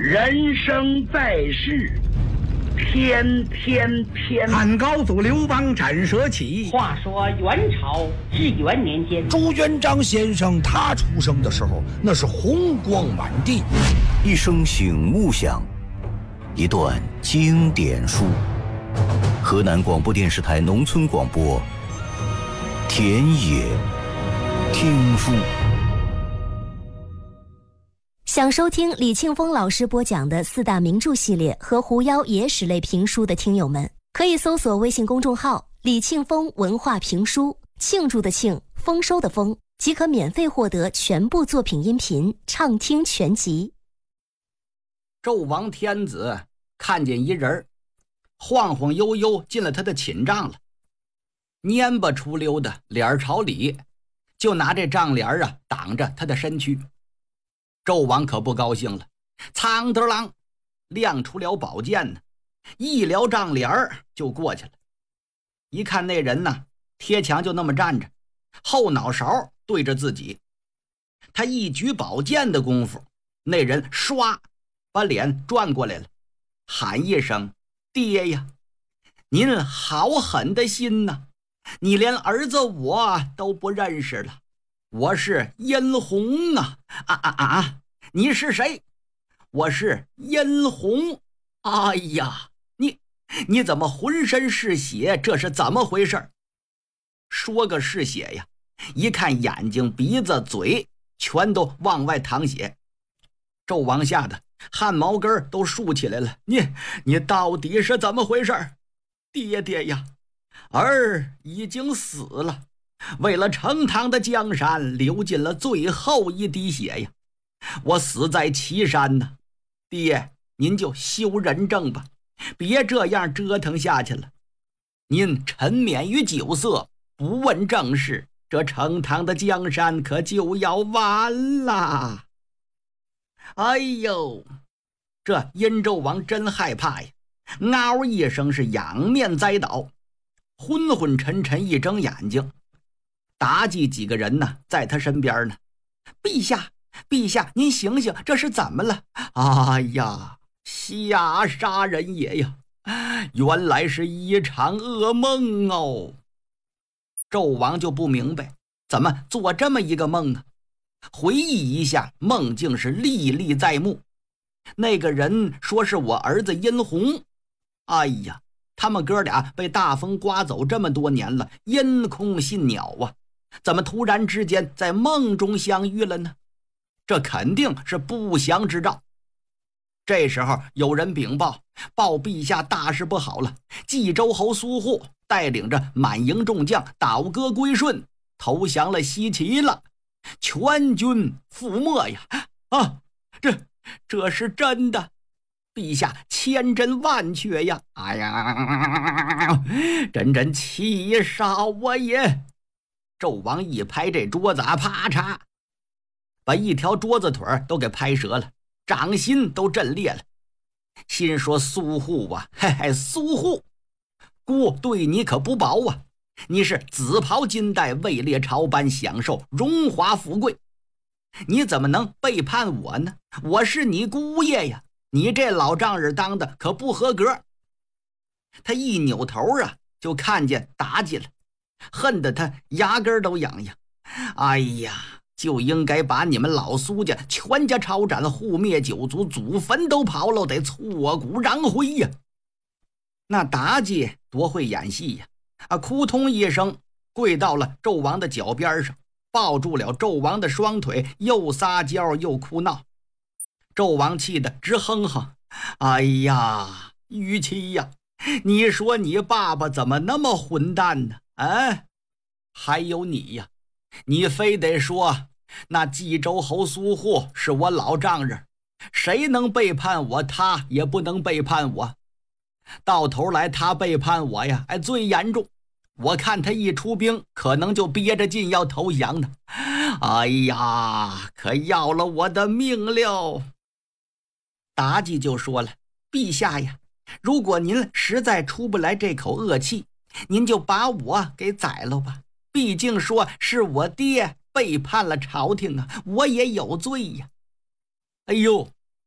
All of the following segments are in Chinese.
人生在世，天天天。 汉高祖刘邦斩蛇起。 话说元朝至元年间， 朱元璋先生他出生的时候，那是红光满地。 一声醒目响，一段经典书。河南广播电视台农村广播，田野听书。 想收听李庆丰老师播讲的四大名著系列和狐妖野史类评书的听友们，可以搜索微信公众号李庆丰文化评书，庆祝的庆，丰收的丰，即可免费获得全部作品音频畅听全集。 纣王天子看见一人晃晃悠悠进了他的寝帐了，蔫巴出溜的，脸朝里，就拿这帐帘挡着他的身躯。纣王可不高兴了，苍得啷亮出了宝剑呢，一撩帐帘就过去了。一看那人呢，贴墙就那么站着，后脑勺对着自己。他一举宝剑的功夫，那人唰把脸转过来了，喊一声：“爹呀，您好狠的心呐！你连儿子我都不认识了。我是殷红啊！你是谁？我是殷红。哎呀，你怎么浑身是血？这是怎么回事？”说个是血呀，一看眼睛、鼻子、嘴全都往外淌血。纣王吓得汗毛根都竖起来了。你到底是怎么回事？爹呀，儿已经死了，为了成唐的江山流尽了最后一滴血呀，我死在岐山呢。爹，您就修仁政吧，别这样折腾下去了。您沉湎于酒色，不问政事，这成唐的江山可就要完了。哎呦，这殷纣王真害怕呀，嗷一声是仰面栽倒，昏昏沉沉一睁眼睛，妲己几个人呢在他身边呢。陛下，您醒醒，这是怎么了？哎呀，吓杀人也呀，原来是一场噩梦哦。纣王就不明白，怎么做这么一个梦啊？回忆一下，梦境是历历在目。那个人说是我儿子殷红。哎呀，他们哥俩被大风刮走这么多年了，因空信鸟啊，怎么突然之间在梦中相遇了呢？这肯定是不祥之兆。这时候有人禀报陛下大事不好了，冀州侯苏护带领着满营众将倒戈归顺，投降了西岐了，全军覆没呀！这是真的，陛下千真万确呀！哎呀，真气杀我也！纣王一拍这桌子啪嚓，把一条桌子腿都给拍折了，掌心都震裂了。心说苏护啊，苏护，姑对你可不薄啊！你是紫袍金带，位列朝班，享受荣华富贵，你怎么能背叛我呢？我是你姑爷呀，你这老丈人当的可不合格。他一扭头就看见妲己了，恨得他牙根都痒痒。哎呀，就应该把你们老苏家全家抄斩，护灭九族，祖坟都刨了，得挫骨扬灰呀！那妲己多会演戏呀！扑通一声跪到了纣王的脚边上，抱住了纣王的双腿，又撒娇又哭闹。纣王气得直哼哼。哎呀，虞姬呀，你说你爸爸怎么那么混蛋呢？还有你呀，你非得说那冀州侯苏护是我老丈人，谁能背叛我，他也不能背叛我。到头来他背叛我呀，最严重，我看他一出兵，可能就憋着劲要投降呢。哎呀，可要了我的命了！妲己就说了：“陛下呀，如果您实在出不来这口恶气，您就把我给宰了吧。毕竟说是我爹背叛了朝廷啊，我也有罪呀。”哎呦，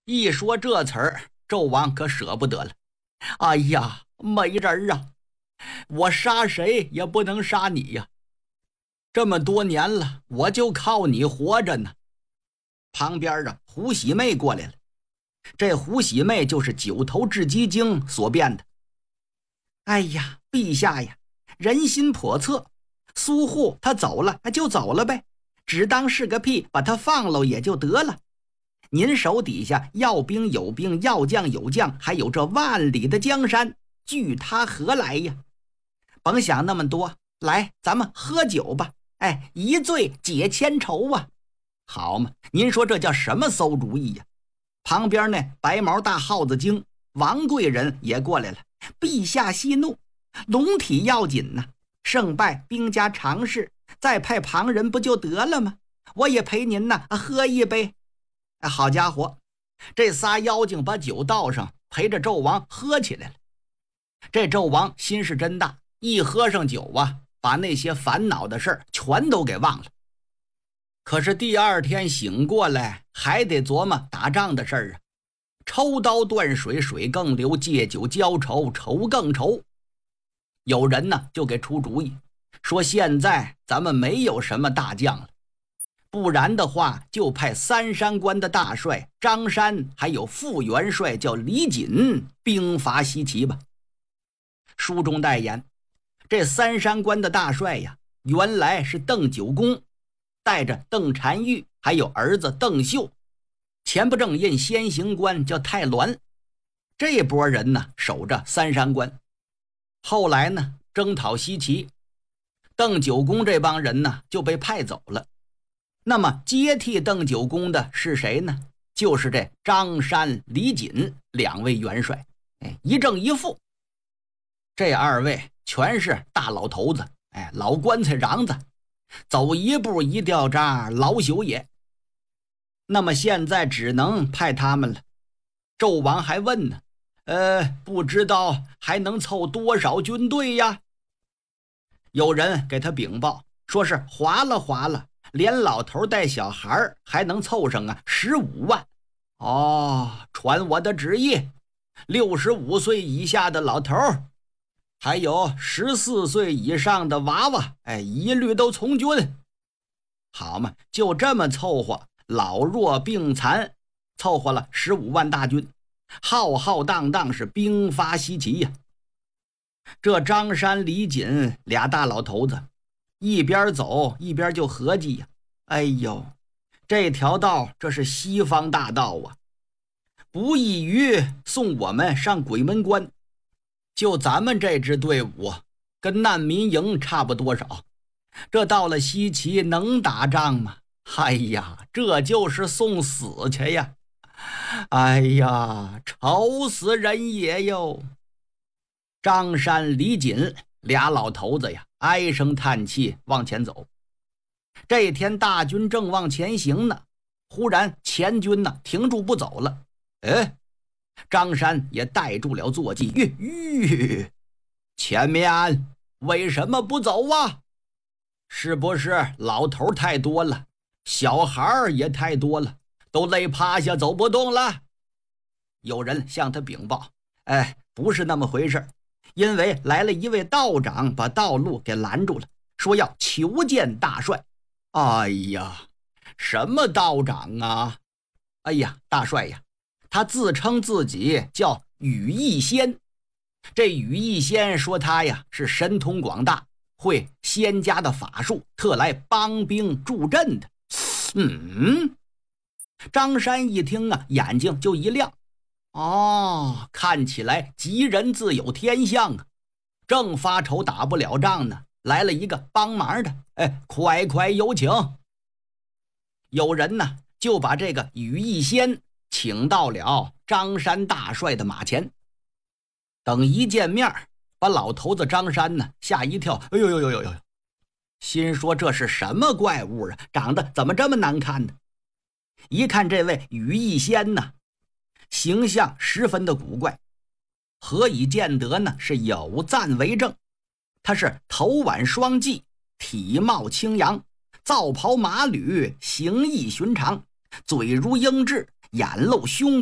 一说这词儿，纣王可舍不得了。哎呀，美人啊，我杀谁也不能杀你呀！这么多年了，我就靠你活着呢。旁边胡喜妹过来了，这胡喜妹就是九头雉鸡精所变的。哎呀，陛下呀，人心叵测，苏护他走了就走了呗，只当是个屁，把他放了也就得了。您手底下要兵有兵，要将有将，还有这万里的江山，据他何来呀？甭想那么多，来，咱们喝酒吧。哎，一醉解千愁啊！好嘛，您说这叫什么馊主意呀？旁边那白毛大耗子精王贵人也过来了。陛下息怒，龙体要紧呐，胜败兵家常事，再派旁人不就得了吗？我也陪您喝一杯。好家伙，这仨妖精把酒倒上，陪着纣王喝起来了。这纣王心是真大，一喝上酒把那些烦恼的事儿全都给忘了。可是第二天醒过来，还得琢磨打仗的事儿啊。抽刀断水，水更流；借酒浇愁，愁更愁。有人就给出主意，说现在咱们没有什么大将了，不然的话就派三山关的大帅张山，还有副元帅叫李锦兵伐西岐吧。书中代言，这三山关的大帅呀，原来是邓九公，带着邓婵玉还有儿子邓秀，前不正印先行官叫太鸾。这波人守着三山关。后来征讨西岐，邓九公这帮人就被派走了。那么接替邓九公的是谁呢？就是这张山、李锦两位元帅，一正一负。这二位全是大老头子，老棺材瓤子，走一步一掉渣，老朽也。那么现在只能派他们了。纣王还问呢，不知道还能凑多少军队呀？有人给他禀报，说是划了，连老头带小孩还能凑上15万。传我的旨意，65岁以下的老头，还有14岁以上的娃娃，一律都从军。好嘛，就这么凑合，老弱病残，凑合了15万大军，浩浩荡荡是兵发西岐呀。这张山、李锦俩大老头子一边走一边就合计呀，哎呦，这条道这是西方大道啊，不异于送我们上鬼门关。就咱们这支队伍跟难民营差不多少，这到了西岐能打仗吗？哎呀，这就是送死去呀！哎呀，愁死人也哟！张山、李锦俩老头子呀，唉声叹气往前走。这天大军正往前行呢，忽然前军停住不走了。张山也带住了坐骑，前面为什么不走啊？是不是老头太多了，小孩也太多了，都累趴下走不动了？有人向他禀报，不是那么回事，因为来了一位道长，把道路给拦住了，说要求见大帅。哎呀，什么道长啊？哎呀，大帅呀，他自称自己叫羽翼仙。这羽翼仙说他呀是神通广大，会仙家的法术，特来帮兵助阵的。张山一听眼睛就一亮。看起来吉人自有天相啊，正发愁打不了仗呢，来了一个帮忙的，快有请。有人就把这个羽翼仙请到了张山大帅的马前。等一见面，把老头子张山吓一跳，哎呦，心说这是什么怪物啊，长得怎么这么难看呢？一看这位羽翼仙形象十分的古怪，何以见得呢？是有赞为证。他是头挽双髻，体貌清扬，皂袍马履，形异寻常，嘴如鹰雉，眼露凶